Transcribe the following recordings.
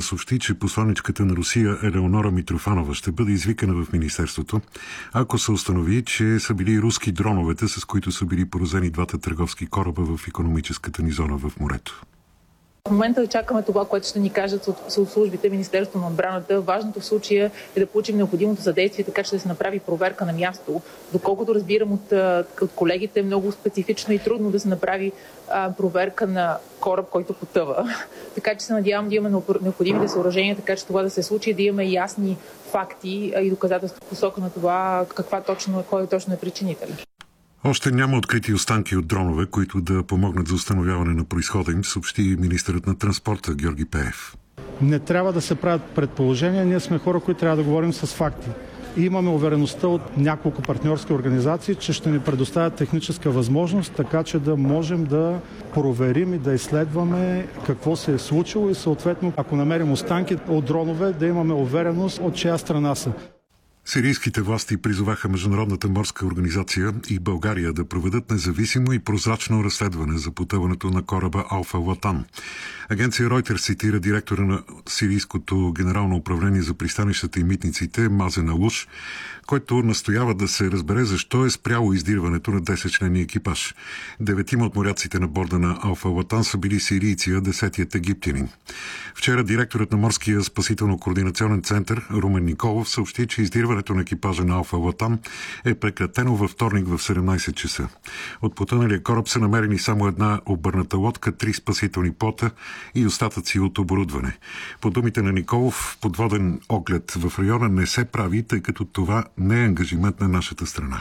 съобщи, че посланичката на Русия Елеонора Митрофанова ще бъде извикана в министерството, ако се установи, че са били руски дроновете, с които са били поразени двата търговски кораба в икономическата ни зона в морето. В момента чакаме това, което ще ни кажат от службите, Министерството на отбраната. Важното в случая е да получим необходимото съдействие, така че да се направи проверка на място. Доколкото разбирам от колегите, е много специфично и трудно да се направи проверка на кораб, който потъва. Така че се надявам да имаме необходимите съоръжения, така че това да се случи, да имаме ясни факти и доказателства в посока на това кой точно е причинител. Още няма открити останки от дронове, които да помогнат за установяване на произхода им, съобщи министърът на транспорта Георги Пеев. Не трябва да се правят предположения, ние сме хора, които трябва да говорим с факти. И имаме увереността от няколко партньорски организации, че ще ни предоставят техническа възможност, така че да можем да проверим и да изследваме какво се е случило и съответно, ако намерим останки от дронове, да имаме увереност от чия страна са. Сирийските власти призоваха Международната морска организация и България да проведат независимо и прозрачно разследване за потъването на кораба Алфа Латан. Агенция Reuters цитира директора на Сирийското генерално управление за пристанищата и митниците Мазен Алуш, който настоява да се разбере защо е спряло издирването на 10-членния екипаж. 9 от моряците на борда на Алфа Латан са били сирийци, а 10-тият египтянин. Вчера директорът на Морския спасително-координационен център Румен Николов съобщи, че издирването на екипажа на Алфа Латан е прекратено във вторник в 17 часа. От потъналия кораб са намерени само една обърната лодка, 3 спасителни плота и остатъци от оборудване. По думите на Николов, подводен оглед в района не се прави, тъй като това не е ангажимент на нашата страна.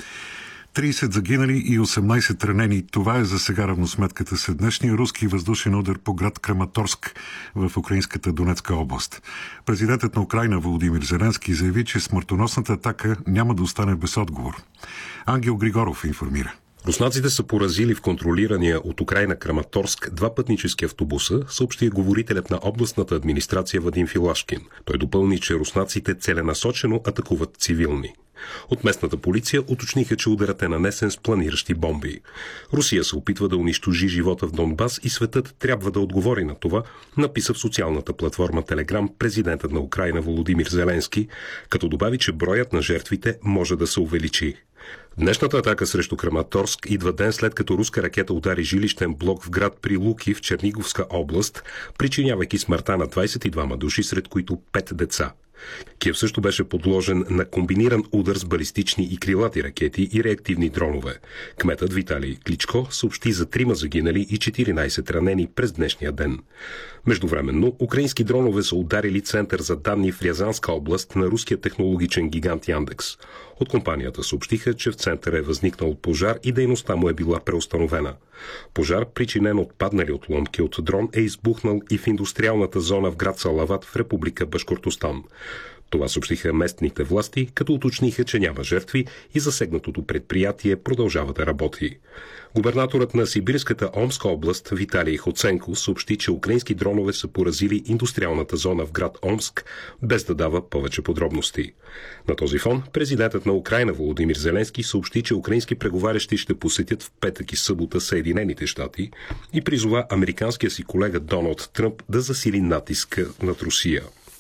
30 загинали и 18 ранени. Това е за сега равносметката след днешния руски въздушен удар по град Краматорск в украинската Донецка област. Президентът на Украйна Володимир Зеленски заяви, че смъртоносната атака няма да остане без отговор. Ангел Григоров информира. Руснаците са поразили в контролирания от Украйна Краматорск 2 пътнически автобуса, съобщи говорителят на областната администрация Вадим Филашкин. Той допълни, че руснаците целенасочено атакуват цивилни. От местната полиция уточниха, че ударът е нанесен с планиращи бомби. Русия се опитва да унищожи живота в Донбас и светът трябва да отговори на това, написа в социалната платформа Телеграм президентът на Украйна Володимир Зеленски, като добави, че броят на жертвите може да се увеличи. Днешната атака срещу Краматорск идва ден след като руска ракета удари жилищен блок в град Прилуки в Черниговска област, причинявайки смъртта на 22 души, сред които 5 деца. Киев също беше подложен на комбиниран удар с балистични и крилати ракети и реактивни дронове. Кметът Виталий Кличко съобщи за 3 загинали и 14 ранени през днешния ден. Междувременно, украински дронове са ударили център за данни в Рязанска област на руския технологичен гигант Яндекс. От компанията съобщиха, че в центъра е възникнал пожар и дейността му е била преустановена. Пожар, причинен от паднали отломки от дрон, е избухнал и в индустриалната зона в град Салават в Република Башкортостан. Това съобщиха местните власти, като уточниха, че няма жертви и засегнатото предприятие продължава да работи. Губернаторът на Сибирската Омска област Виталий Хоценко съобщи, че украински дронове са поразили индустриалната зона в град Омск, без да дава повече подробности. На този фон президентът на Украйна Володимир Зеленски съобщи, че украински преговарящи ще посетят в петък и събота Съединените щати и призова американския си колега Доналд Тръмп да засили натиска над Русия.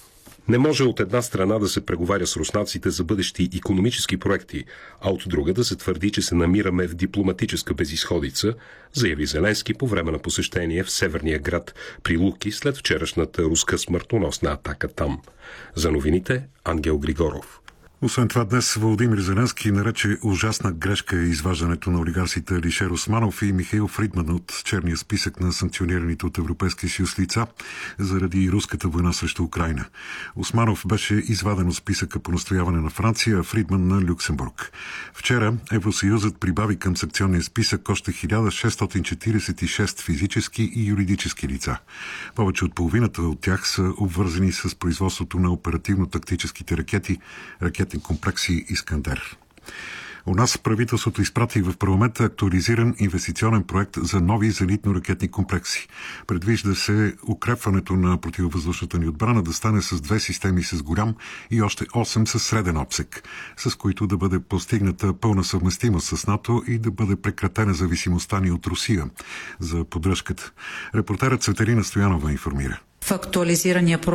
Не може от една страна да се преговаря с руснаците за бъдещи икономически проекти, а от друга да се твърди, че се намираме в дипломатическа безизходица, заяви Зеленски по време на посещение в северния град Прилуки след вчерашната руска смъртоносна атака там. За новините Ангел Григоров. Освен това, днес Володимир Зеленски нарече ужасна грешка изваждането на олигарсите Алишер Османов и Михаил Фридман от черния списък на санкционираните от Европейския съюз лица заради руската война срещу Украйна. Османов беше изваден от списъка по настояване на Франция, а Фридман на Люксембург. Вчера Евросъюзът прибави към санкционния списък още 1646 физически и юридически лица. Повече от половината от тях са обвързани с производството на оперативно-тактическите ракети комплекси Искандер. У нас правителството изпрати в парламента актуализиран инвестиционен проект за нови зенитно-ракетни комплекси. Предвижда се укрепването на противовъздушната ни отбрана да стане с 2 системи с голям и още 8 с среден обсег, с които да бъде постигната пълна съвместимост с НАТО и да бъде прекратена зависимостта ни от Русия за поддръжката. Репортерът Цветелина Стоянова информира. В актуализирания